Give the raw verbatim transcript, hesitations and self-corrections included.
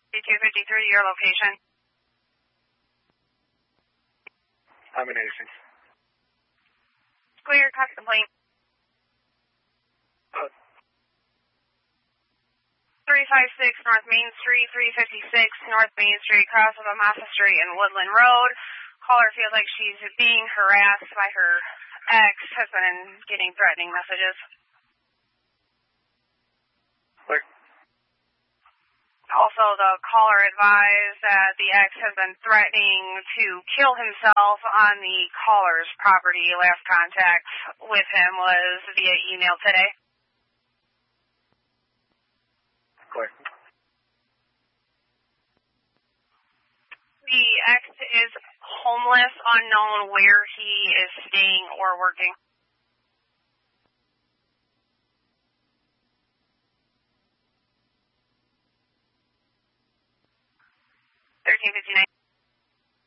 two fifty-three, your location. I'm in Hastings. Clear, copy complaint. Uh, three five six North Main Street, three fifty-six North Main Street, cross of Amasa Street and Woodland Road. Caller feels like she's being harassed by her ex-husband and getting threatening messages. Clear. Also, the caller advised that the ex has been threatening to kill himself on the caller's property. Last contact with him was via email today. Clear. The ex is homeless, unknown where he is staying or working. thirteen fifty-nine.